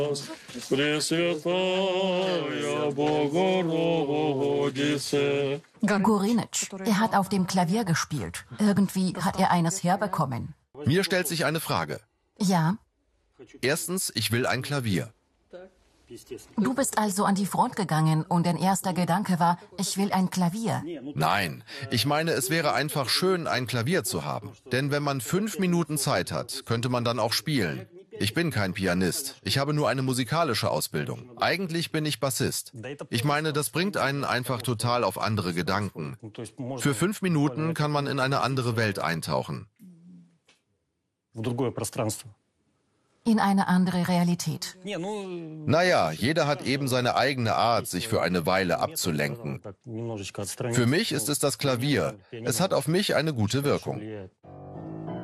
Пресвятая Богородице. Gorinitsch, er hat auf dem Klavier gespielt. Irgendwie hat er eines herbekommen. Mir stellt sich eine Frage. Ja, Erstens, ich will ein Klavier. du bist also an die Front gegangen und dein erster Gedanke war, ich will ein Klavier. Nein, ich meine, es wäre einfach schön, ein Klavier zu haben. Denn wenn man 5 Minuten Zeit hat, könnte man dann auch spielen. Ich bin kein Pianist. Ich habe nur eine musikalische Ausbildung. Eigentlich bin ich Bassist. Ich meine, das bringt einen einfach total auf andere Gedanken. Für 5 Minuten kann man in eine andere Welt eintauchen. In eine andere Realität. Naja, jeder hat eben seine eigene Art, sich für eine Weile abzulenken. Für mich ist es das Klavier. Es hat auf mich eine gute Wirkung.